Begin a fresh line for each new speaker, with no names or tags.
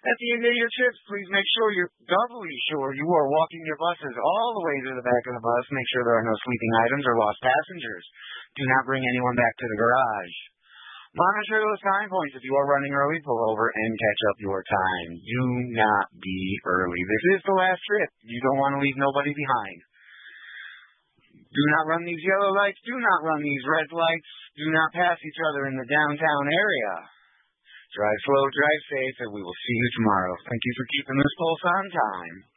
At the end of your trips, please make sure you're doubly sure you are walking your buses all the way to the back of the bus. Make sure there are no sleeping items or lost passengers. Do not bring anyone back to the garage. Monitor those time points. If you are running early, pull over and catch up your time. Do not be early. This is the last trip. You don't want to leave nobody behind. Do not run these yellow lights. Do not run these red lights. Do not pass each other in the downtown area. Drive slow, drive safe, and we will see you tomorrow. Thank you for keeping this pulse on time.